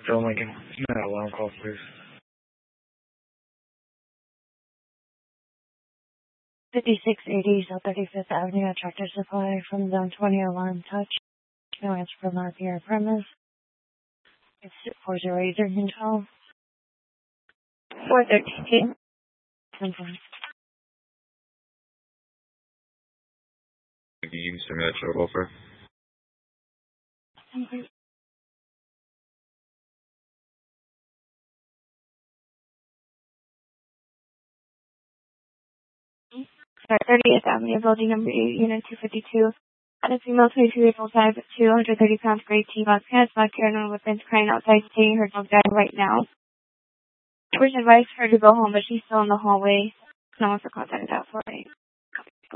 John Lincoln, that alarm call, please. 5680 South 35th Avenue at Tractor Supply from Zone 20 alarm touch. No answer from RPR premise. It's 408 12. 413. You can send me that total for. Thank you. Sorry, 30th Avenue, building number 8, unit 252. At a female 22 years old, size of 230 pounds, gray T-box head, black hair, no weapons, crying outside, saying her dog died right now. We're advised her to go home, but she's still in the hallway. No one's contacted at 4-8.